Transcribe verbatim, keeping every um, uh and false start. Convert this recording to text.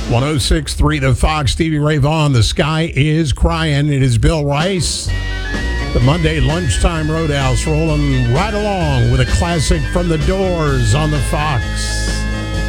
one oh six point three The Fox, Stevie Ray Vaughan, The Sky is Crying. It is Bill Rice. The Monday Lunchtime Roadhouse rolling right along with a classic from the Doors on the Fox.